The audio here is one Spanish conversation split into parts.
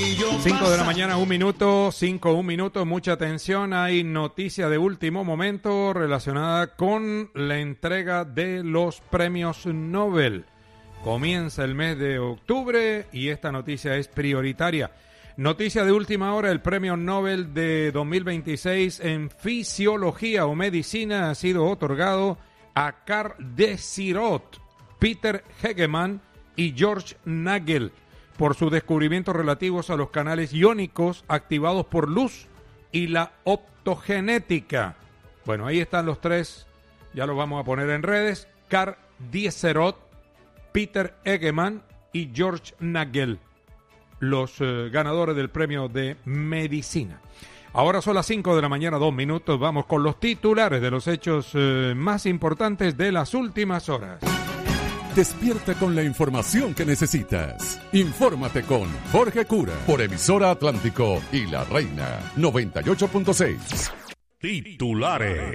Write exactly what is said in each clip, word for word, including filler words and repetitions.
cinco de la mañana, un minuto, cinco, un minuto, mucha atención, hay noticia de último momento relacionada con la entrega de los premios Nobel. Comienza el mes de octubre y esta noticia es prioritaria. Noticia de última hora, el premio Nobel de dos mil veintiséis en Fisiología o Medicina ha sido otorgado a Carl Desirot, Peter Hegemann y George Nagel por sus descubrimientos relativos a los canales iónicos activados por luz y la optogenética. Bueno, ahí están los tres, ya los vamos a poner en redes. Carl Desirot, Peter Hegemann y George Nagel, los eh, ganadores del premio de medicina. Ahora son las cinco de la mañana, dos minutos, vamos con los titulares de los hechos eh, más importantes de las últimas horas. Despierta con la información que necesitas. Infórmate con Jorge Cura por Emisora Atlántico y La Reina noventa y ocho punto seis. Titulares.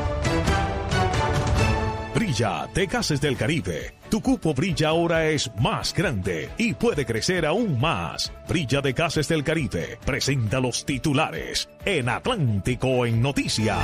Brilla, de Gases del Caribe. Tu cupo Brilla ahora es más grande y puede crecer aún más. Brilla de Gases del Caribe presenta los titulares en Atlántico en Noticias.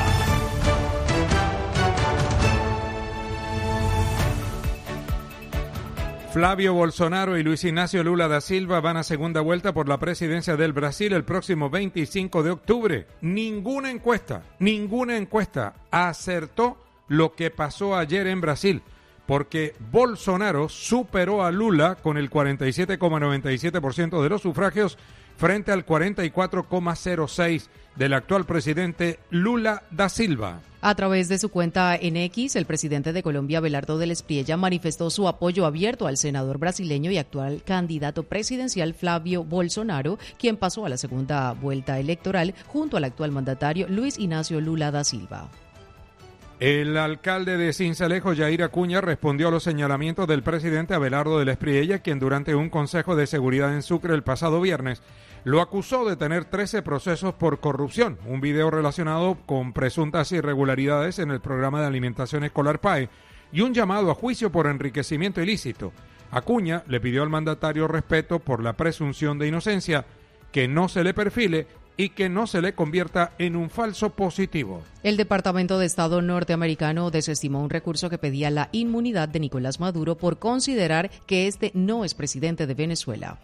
Flávio Bolsonaro y Luis Ignacio Lula da Silva van a segunda vuelta por la presidencia del Brasil el próximo veinticinco de octubre. Ninguna encuesta, ninguna encuesta acertó lo que pasó ayer en Brasil, porque Bolsonaro superó a Lula con el cuarenta y siete coma noventa y siete por ciento de los sufragios frente al cuarenta y cuatro coma cero seis por ciento del actual presidente Lula da Silva. A través de su cuenta en X, el presidente de Colombia, Abelardo del Espriella, manifestó su apoyo abierto al senador brasileño y actual candidato presidencial Flávio Bolsonaro, quien pasó a la segunda vuelta electoral junto al actual mandatario Luis Ignacio Lula da Silva. El alcalde de Sincelejo, Yair Acuña, respondió a los señalamientos del presidente Abelardo del Espriella, quien durante un consejo de seguridad en Sucre el pasado viernes lo acusó de tener trece procesos por corrupción, un video relacionado con presuntas irregularidades en el programa de alimentación escolar P A E y un llamado a juicio por enriquecimiento ilícito. Acuña le pidió al mandatario respeto por la presunción de inocencia, que no se le perfile y que no se le convierta en un falso positivo. El Departamento de Estado norteamericano desestimó un recurso que pedía la inmunidad de Nicolás Maduro por considerar que este no es presidente de Venezuela.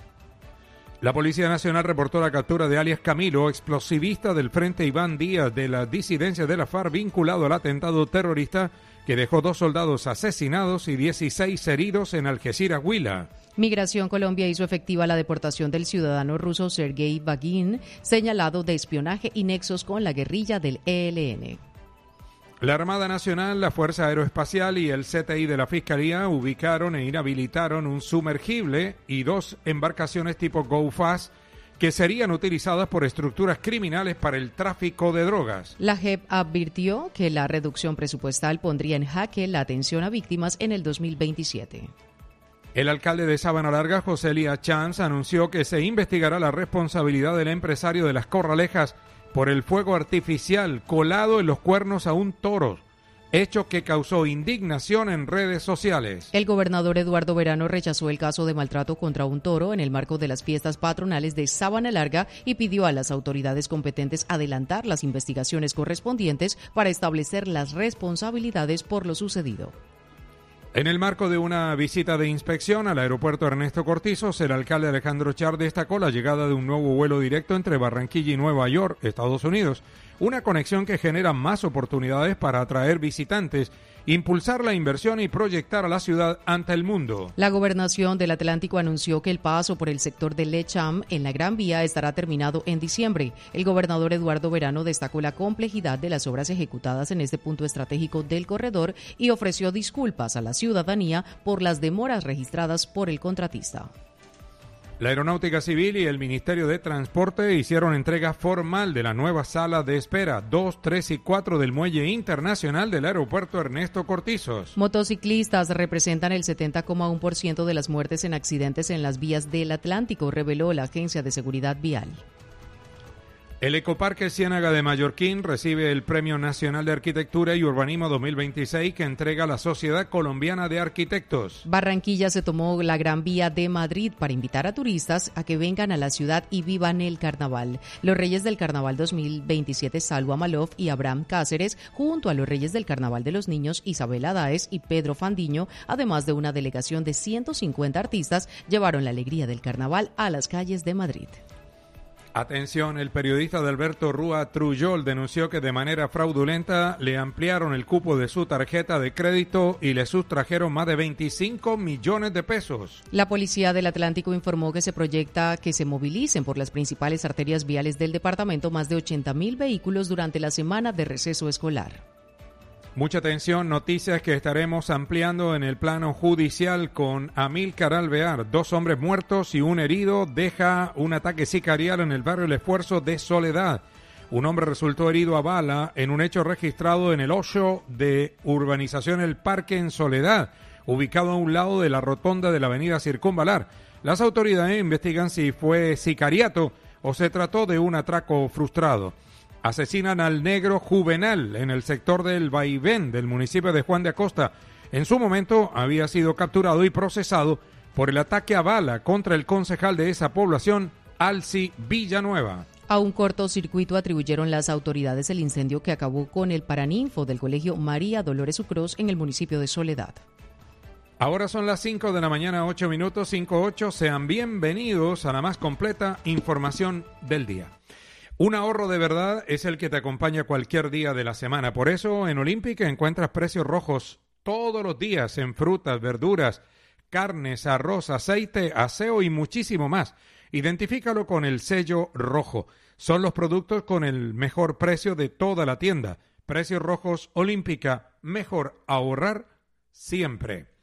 La Policía Nacional reportó la captura de alias Camilo, explosivista del Frente Iván Díaz de la disidencia de la FARC vinculado al atentado terrorista que dejó dos soldados asesinados y dieciséis heridos en Algeciras, Huila. Migración Colombia hizo efectiva la deportación del ciudadano ruso Sergei Bagin, señalado de espionaje y nexos con la guerrilla del E L N. La Armada Nacional, la Fuerza Aeroespacial y el C T I de la Fiscalía ubicaron e inhabilitaron un sumergible y dos embarcaciones tipo Go Fast que serían utilizadas por estructuras criminales para el tráfico de drogas. La J E P advirtió que la reducción presupuestal pondría en jaque la atención a víctimas en el dos mil veintisiete. El alcalde de Sabana Larga, José Elías Chance, anunció que se investigará la responsabilidad del empresario de Las Corralejas por el fuego artificial colado en los cuernos a un toro, hecho que causó indignación en redes sociales. El gobernador Eduardo Verano rechazó el caso de maltrato contra un toro en el marco de las fiestas patronales de Sabana Larga y pidió a las autoridades competentes adelantar las investigaciones correspondientes para establecer las responsabilidades por lo sucedido. En el marco de una visita de inspección al aeropuerto Ernesto Cortizos, el alcalde Alejandro Char destacó la llegada de un nuevo vuelo directo entre Barranquilla y Nueva York, Estados Unidos, una conexión que genera más oportunidades para atraer visitantes, impulsar la inversión y proyectar a la ciudad ante el mundo. La Gobernación del Atlántico anunció que el paso por el sector de Lecham en la Gran Vía estará terminado en diciembre. El gobernador Eduardo Verano destacó la complejidad de las obras ejecutadas en este punto estratégico del corredor y ofreció disculpas a la ciudadanía por las demoras registradas por el contratista. La Aeronáutica Civil y el Ministerio de Transporte hicieron entrega formal de la nueva sala de espera dos, tres y cuatro del Muelle Internacional del Aeropuerto Ernesto Cortizos. Motociclistas representan el setenta coma uno por ciento de las muertes en accidentes en las vías del Atlántico, reveló la Agencia de Seguridad Vial. El Ecoparque Ciénaga de Mallorquín recibe el Premio Nacional de Arquitectura y Urbanismo dos mil veintiséis que entrega la Sociedad Colombiana de Arquitectos. Barranquilla se tomó la Gran Vía de Madrid para invitar a turistas a que vengan a la ciudad y vivan el carnaval. Los Reyes del Carnaval dos mil veintisiete, Salwa Malof y Abraham Cáceres, junto a los Reyes del Carnaval de los Niños, Isabel Adáez y Pedro Fandiño, además de una delegación de ciento cincuenta artistas, llevaron la alegría del carnaval a las calles de Madrid. Atención, el periodista Adalberto Rúa Trujol denunció que de manera fraudulenta le ampliaron el cupo de su tarjeta de crédito y le sustrajeron más de veinticinco millones de pesos. La Policía del Atlántico informó que se proyecta que se movilicen por las principales arterias viales del departamento más de ochenta mil vehículos durante la semana de receso escolar. Mucha atención, noticias que estaremos ampliando en el plano judicial con Amílcar Alvear. Dos hombres muertos y un herido deja un ataque sicarial en el barrio El Esfuerzo de Soledad. Un hombre resultó herido a bala en un hecho registrado en el ocho de urbanización El Parque en Soledad, ubicado a un lado de la rotonda de la avenida Circunvalar. Las autoridades investigan si fue sicariato o se trató de un atraco frustrado. Asesinan al negro Juvenal en el sector del Vaivén del municipio de Juan de Acosta. En su momento había sido capturado y procesado por el ataque a bala contra el concejal de esa población, Alci Villanueva. A un cortocircuito atribuyeron las autoridades el incendio que acabó con el paraninfo del colegio María Dolores Ucros en el municipio de Soledad. Ahora son las cinco de la mañana, ocho minutos, cinco ocho. Sean bienvenidos a la más completa información del día. Un ahorro de verdad es el que te acompaña cualquier día de la semana. Por eso en Olímpica encuentras precios rojos todos los días en frutas, verduras, carnes, arroz, aceite, aseo y muchísimo más. Identifícalo con el sello rojo. Son los productos con el mejor precio de toda la tienda. Precios rojos Olímpica. Mejor ahorrar siempre.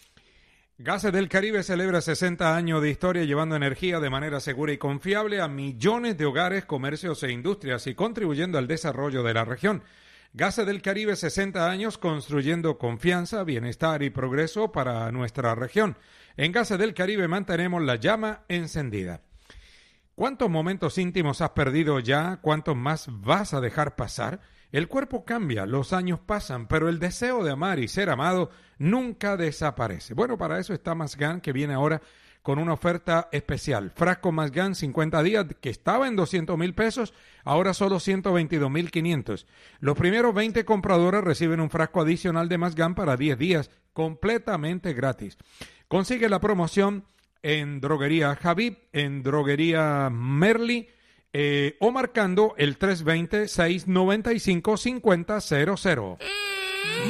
Gases del Caribe celebra sesenta años de historia llevando energía de manera segura y confiable a millones de hogares, comercios e industrias y contribuyendo al desarrollo de la región. Gases del Caribe, sesenta años construyendo confianza, bienestar y progreso para nuestra región. En Gases del Caribe mantenemos la llama encendida. ¿Cuántos momentos íntimos has perdido ya? ¿Cuántos más vas a dejar pasar? El cuerpo cambia, los años pasan, pero el deseo de amar y ser amado nunca desaparece. Bueno, para eso está Mazgan, que viene ahora con una oferta especial. Frasco Mazgan cincuenta días, que estaba en doscientos mil pesos, ahora solo ciento veintidós mil quinientos. Los primeros veinte compradores reciben un frasco adicional de Mazgan para diez días, completamente gratis. Consigue la promoción en Droguería Javib, en Droguería Merli, Eh, o marcando el tres dos cero, seis nueve cinco, cinco cero cero cero.